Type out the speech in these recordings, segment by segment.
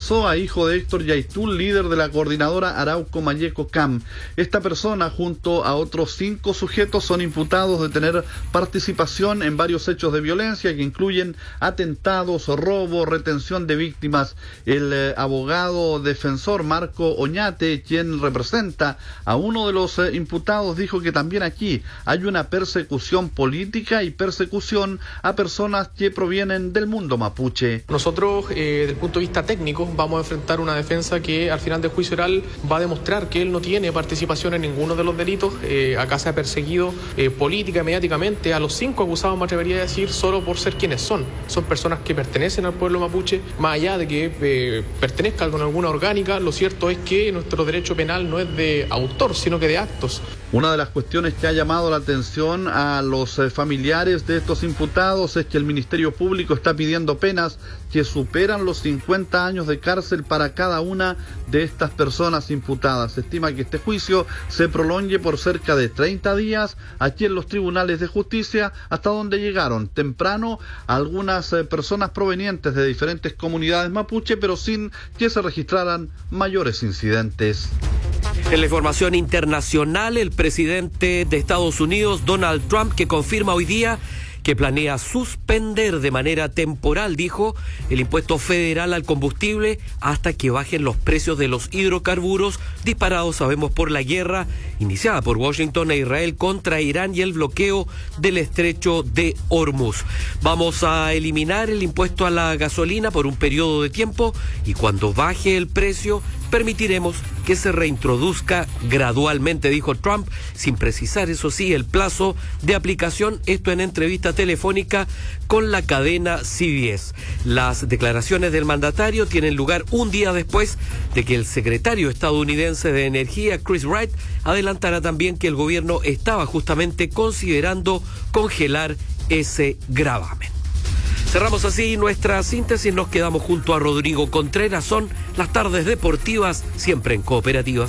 Arzoa, hijo de Héctor Yaitul, líder de la coordinadora Arauco Mayeco CAM. Esta persona, junto a otros 5 sujetos, son imputados de tener participación en varios hechos de violencia que incluyen atentados, robo, retención de víctimas. El abogado defensor Marco Oñate, quien representa a uno de los imputados, dijo que también aquí hay una persecución política y persecución a personas que provienen del mundo mapuche. Nosotros, desde el punto de vista técnico, vamos a enfrentar una defensa que al final del juicio oral va a demostrar que él no tiene participación en ninguno de los delitos. Acá se ha perseguido política y mediáticamente a los 5 acusados, me atrevería a decir, solo por ser quienes son. Son personas que pertenecen al pueblo mapuche, más allá de que pertenezcan con alguna orgánica. Lo cierto es que nuestro derecho penal no es de autor, sino que de actos. Una de las cuestiones que ha llamado la atención a los familiares de estos imputados es que el Ministerio Público está pidiendo penas que superan los 50 años de cárcel para cada una de estas personas imputadas. Se estima que este juicio se prolongue por cerca de 30 días aquí en los tribunales de justicia, hasta donde llegaron temprano algunas personas provenientes de diferentes comunidades mapuche, pero sin que se registraran mayores incidentes. En la información internacional, el presidente de Estados Unidos, Donald Trump, que confirma hoy día que planea suspender de manera temporal, dijo, el impuesto federal al combustible hasta que bajen los precios de los hidrocarburos disparados, sabemos, por la guerra iniciada por Washington e Israel contra Irán y el bloqueo del estrecho de Hormuz. Vamos a eliminar el impuesto a la gasolina por un periodo de tiempo y cuando baje el precio permitiremos que se reintroduzca gradualmente, dijo Trump, sin precisar, eso sí, el plazo de aplicación, esto en entrevista telefónica con la cadena CBS. Las declaraciones del mandatario tienen lugar un día después de que el secretario estadounidense de Energía, Chris Wright, adelantara también que el gobierno estaba justamente considerando congelar ese gravamen. Cerramos así nuestra síntesis, nos quedamos junto a Rodrigo Contreras. Son las tardes deportivas, siempre en Cooperativa.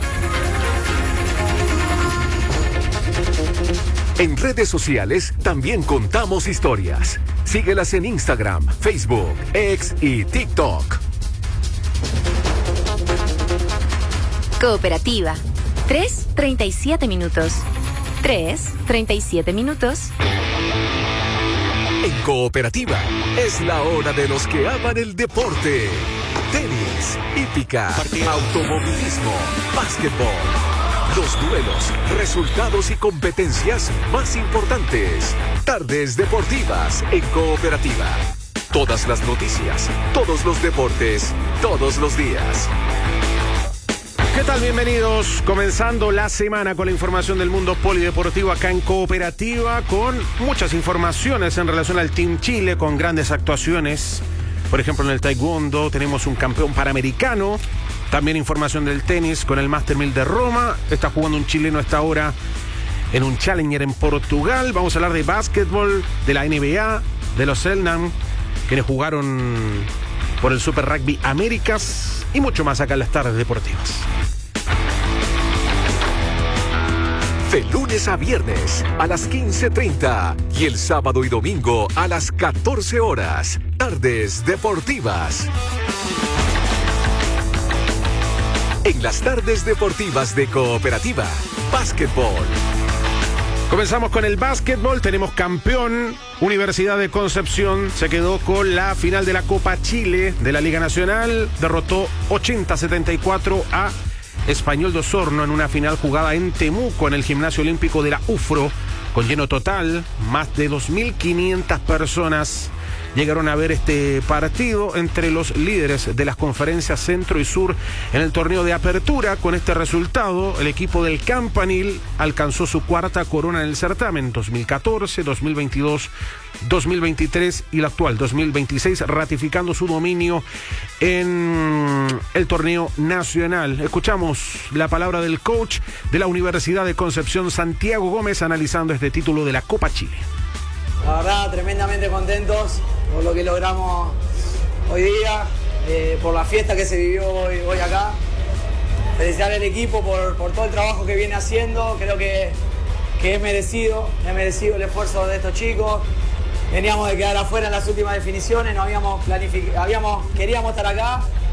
En redes sociales también contamos historias. Síguelas en Instagram, Facebook, X y TikTok. Cooperativa. 3:37 minutos. 3:37 minutos. En Cooperativa es la hora de los que aman el deporte. Tenis, hípica, automovilismo, básquetbol. Los duelos, resultados y competencias más importantes. Tardes deportivas en Cooperativa. Todas las noticias, todos los deportes, todos los días. ¿Qué tal? Bienvenidos. Comenzando la semana con la información del mundo polideportivo acá en Cooperativa, con muchas informaciones en relación al Team Chile, con grandes actuaciones. Por ejemplo, en el taekwondo tenemos un campeón panamericano. También información del tenis con el Master 1000 de Roma. Está jugando un chileno a esta hora en un Challenger en Portugal. Vamos a hablar de básquetbol, de la NBA, de los Selnam, quienes jugaron por el Super Rugby Américas y mucho más acá en las tardes deportivas. De lunes a viernes a las 15:30 y el sábado y domingo a las 14 horas. Tardes deportivas. En las tardes deportivas de Cooperativa, básquetbol. Comenzamos con el básquetbol, tenemos campeón. Universidad de Concepción se quedó con la final de la Copa Chile de la Liga Nacional. Derrotó 80-74 a Español de Osorno en una final jugada en Temuco, en el Gimnasio Olímpico de la UFRO, con lleno total. Más de 2.500 personas llegaron a ver este partido entre los líderes de las conferencias Centro y Sur en el torneo de apertura. Con este resultado, el equipo del Campanil alcanzó su cuarta corona en el certamen 2014, 2022, 2023 y la actual 2026, ratificando su dominio en el torneo nacional. Escuchamos la palabra del coach de la Universidad de Concepción, Santiago Gómez, analizando este título de la Copa Chile. La verdad, tremendamente contentos por lo que logramos hoy día, por la fiesta que se vivió hoy acá. Felicitar al equipo por todo el trabajo que viene haciendo. Creo que es merecido el esfuerzo de estos chicos. Veníamos de quedar afuera en las últimas definiciones, no habíamos planificado, queríamos estar acá